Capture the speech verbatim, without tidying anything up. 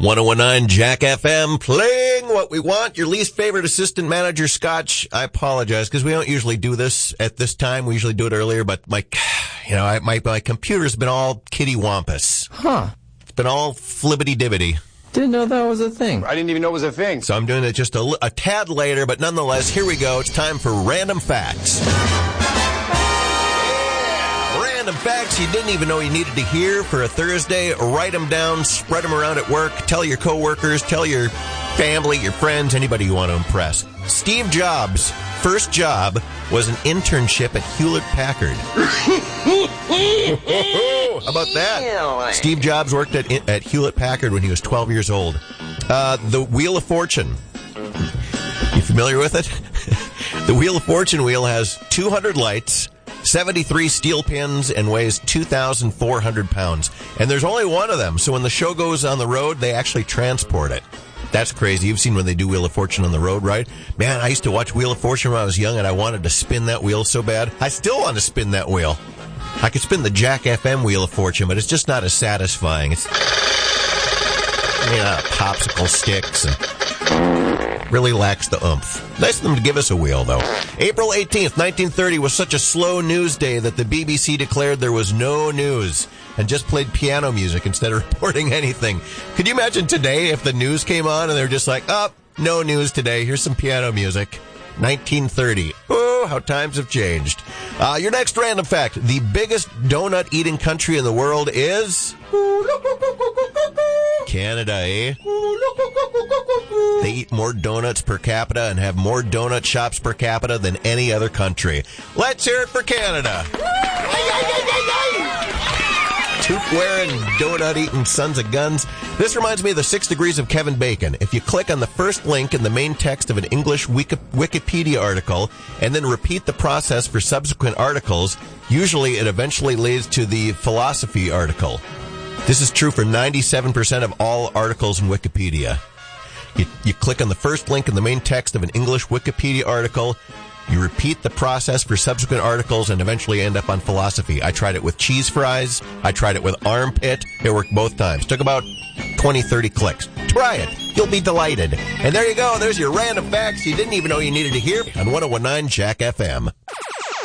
one oh one nine Jack F M, playing what we want. Your least favorite assistant manager, Scotch. I apologize because we don't usually do this at this time. We usually do it earlier, but my, you know, I, my my computer's been all kitty wampus. Huh? It's been all flibbity dibbity. Didn't know that was a thing. I didn't even know it was a thing. So I'm doing it just a, a tad later, but nonetheless, here we go. It's time for Random Facts. Random facts you didn't even know you needed to hear for a Thursday. Write them down, spread them around at work, tell your coworkers, tell your family, your friends, anybody you want to impress. Steve Jobs' first job was an internship at Hewlett-Packard. How about that? Steve Jobs worked at, at Hewlett-Packard when he was twelve years old. Uh, the Wheel of Fortune. You familiar with it? The Wheel of Fortune wheel has two hundred lights, seventy-three steel pins, and weighs two thousand four hundred pounds. And there's only one of them, so when the show goes on the road, they actually transport it. That's crazy. You've seen when they do Wheel of Fortune on the road, right? Man, I used to watch Wheel of Fortune when I was young, and I wanted to spin that wheel so bad. I still want to spin that wheel. I could spin the Jack F M Wheel of Fortune, but it's just not as satisfying. It's, you know, popsicle sticks and really lacks the oomph. Nice of them to give us a wheel, though. April eighteenth, nineteen thirty was such a slow news day that the B B C declared there was no news and just played piano music instead of reporting anything. Could you imagine today if the news came on and they're just like, oh, no news today. Here's some piano music. nineteen thirty. Oh, how times have changed. Uh, your next random fact. The biggest donut-eating country in the world is Canada, eh? They eat more donuts per capita and have more donut shops per capita than any other country. Let's hear it for Canada. Toque-wearing, donut-eating sons of guns. This reminds me of the Six Degrees of Kevin Bacon. If you click on the first link in the main text of an English Wiki- Wikipedia article and then repeat the process for subsequent articles, usually it eventually leads to the philosophy article. This is true for ninety-seven percent of all articles in Wikipedia. You, you click on the first link in the main text of an English Wikipedia article, you repeat the process for subsequent articles and eventually end up on philosophy. I tried it with cheese fries. I tried it with armpit. It worked both times. Took about twenty, thirty clicks. Try it. You'll be delighted. And there you go. There's your random facts you didn't even know you needed to hear on one oh one nine Jack F M.